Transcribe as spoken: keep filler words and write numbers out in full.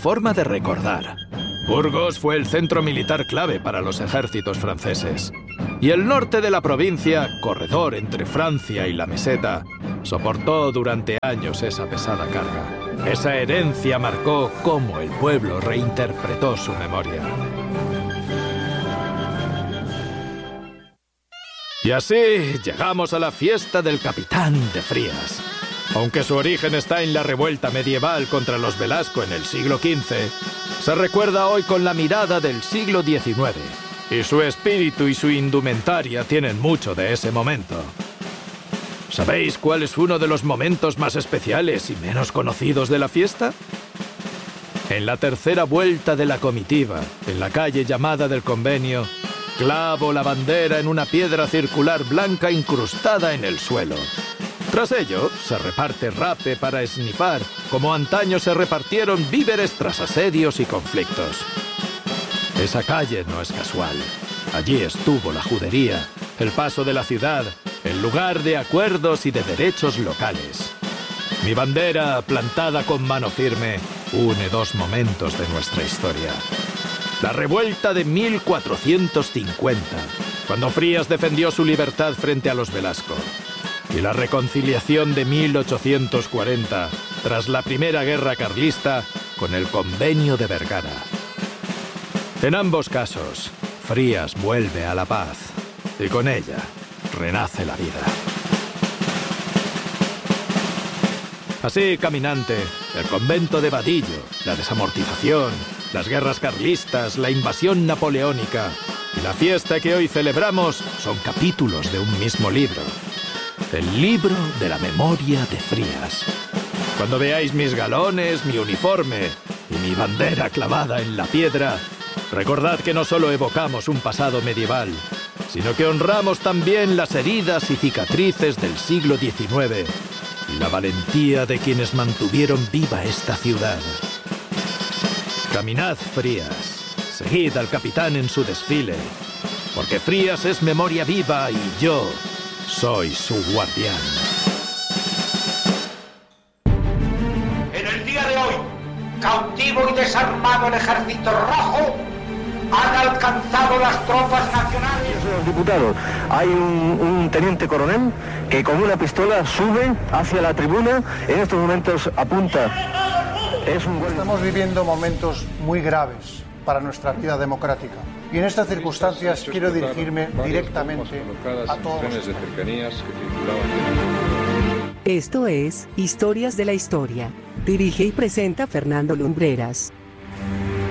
forma de recordar. Burgos fue el centro militar clave para los ejércitos franceses. Y el norte de la provincia, corredor entre Francia y la meseta, soportó durante años esa pesada carga. Esa herencia marcó cómo el pueblo reinterpretó su memoria. Y así llegamos a la fiesta del Capitán de Frías. Aunque su origen está en la revuelta medieval contra los Velasco en el siglo quince, se recuerda hoy con la mirada del siglo diecinueve, y su espíritu y su indumentaria tienen mucho de ese momento. ¿Sabéis cuál es uno de los momentos más especiales y menos conocidos de la fiesta? En la tercera vuelta de la comitiva, en la calle llamada del Convenio, clavo la bandera en una piedra circular blanca incrustada en el suelo. Tras ello, se reparte rape para esnifar, como antaño se repartieron víveres tras asedios y conflictos. Esa calle no es casual. Allí estuvo la judería, el paso de la ciudad, el lugar de acuerdos y de derechos locales. Mi bandera, plantada con mano firme, une dos momentos de nuestra historia. La revuelta de mil cuatrocientos cincuenta, cuando Frías defendió su libertad frente a los Velasco. Y la reconciliación de mil ochocientos cuarenta, tras la Primera Guerra Carlista, con el Convenio de Vergara. En ambos casos, Frías vuelve a la paz, y con ella renace la vida. Así, caminante, el convento de Vadillo, la desamortización, las guerras carlistas, la invasión napoleónica y la fiesta que hoy celebramos son capítulos de un mismo libro. El libro de la memoria de Frías. Cuando veáis mis galones, mi uniforme y mi bandera clavada en la piedra, recordad que no solo evocamos un pasado medieval, sino que honramos también las heridas y cicatrices del siglo diecinueve y la valentía de quienes mantuvieron viva esta ciudad. Caminad, Frías, seguid al capitán en su desfile, porque Frías es memoria viva y yo soy su guardián. En el día de hoy, cautivo y desarmado el ejército rojo, han alcanzado las tropas nacionales. Señores diputados, hay un, un teniente coronel que con una pistola sube hacia la tribuna, en estos momentos apunta. Es un buen... Estamos viviendo momentos muy graves para nuestra vida democrática. Y en estas circunstancias quiero dirigirme directamente a todos. Esto es Historias de la Historia. Dirige y presenta Fernando Lumbreras.